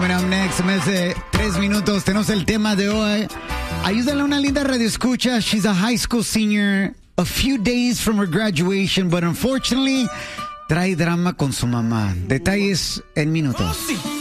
coming up next. Me hace 3 minutos. Tenemos el tema de hoy. Ayúdale a una linda radio escucha. She's a high school senior. A few days from her graduation, but unfortunately, trae drama con su mamá. Detalles en minutos.